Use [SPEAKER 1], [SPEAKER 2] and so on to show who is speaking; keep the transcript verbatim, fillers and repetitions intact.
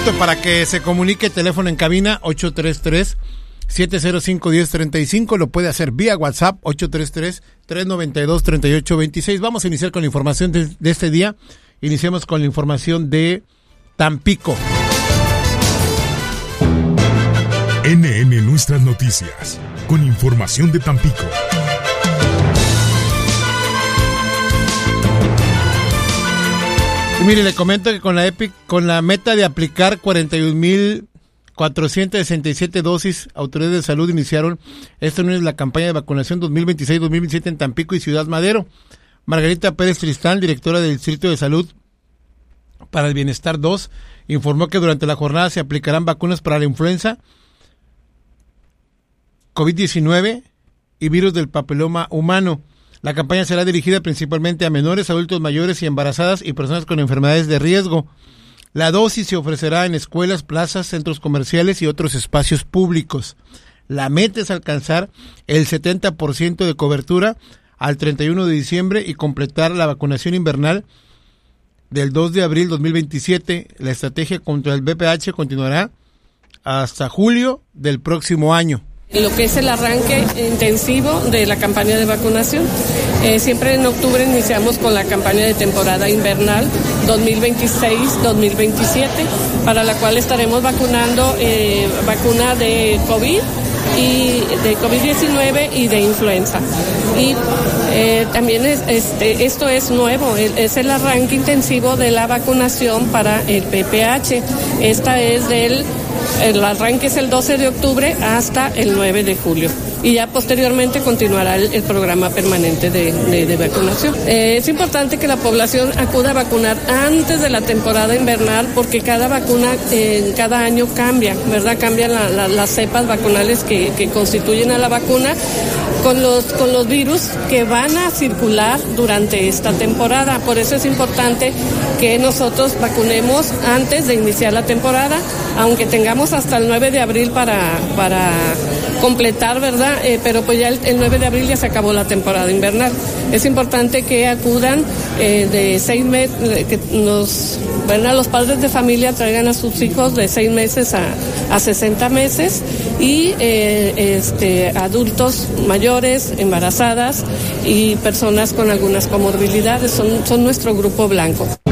[SPEAKER 1] Repito, para que se comunique, teléfono en cabina ocho tres tres, siete cero cinco, uno cero tres cinco, lo puede hacer vía WhatsApp ocho tres tres, tres nueve dos, tres ocho dos seis. Vamos a iniciar con la información de, de este día. Iniciamos con la información de Tampico.
[SPEAKER 2] N N Nuestras Noticias, con información de Tampico.
[SPEAKER 1] Y mire, le comento que con la EPIC, con la meta de aplicar cuarenta y un mil cuatrocientas sesenta y siete dosis, autoridades de salud iniciaron este lunes la campaña de vacunación dos mil veintiséis dos mil veintisiete en Tampico y Ciudad Madero. Margarita Pérez Tristán, directora del Distrito de Salud para el Bienestar dos, informó que durante la jornada se aplicarán vacunas para la influenza, COVID diecinueve y virus del papiloma humano. La campaña será dirigida principalmente a menores, adultos mayores y embarazadas y personas con enfermedades de riesgo. La dosis se ofrecerá en escuelas, plazas, centros comerciales y otros espacios públicos. La meta es alcanzar el setenta por ciento de cobertura al treinta y uno de diciembre y completar la vacunación invernal del dos de abril de dos mil veintisiete. La estrategia contra el V I H continuará hasta julio del próximo año.
[SPEAKER 3] Lo que es el arranque intensivo de la campaña de vacunación. Eh, siempre en octubre iniciamos con la campaña de temporada invernal dos mil veintiséis dos mil veintisiete, para la cual estaremos vacunando eh, vacuna de COVID y de COVID diecinueve y de influenza. Y eh, también es, este, esto es nuevo, es el arranque intensivo de la vacunación para el V I H. Esta es del El arranque es el doce de octubre hasta el nueve de julio. Y ya posteriormente continuará el, el programa permanente de, de, de vacunación. Eh, es importante que la población acuda a vacunar antes de la temporada invernal, porque cada vacuna eh, cada año cambia, ¿verdad? Cambian la, la, las cepas vacunales que, que constituyen a la vacuna con los, con los virus que van a circular durante esta temporada. Por eso es importante que nosotros vacunemos antes de iniciar la temporada, aunque tengamos hasta el nueve de abril para, para completar, ¿verdad? Eh, pero pues ya el, el nueve de abril ya se acabó la temporada invernal. Es importante que acudan eh, de seis meses, que nos, ¿verdad? Los padres de familia traigan a sus hijos de seis meses a, a sesenta meses y eh, este, adultos mayores, embarazadas y personas con algunas comorbilidades son, son nuestro grupo blanco.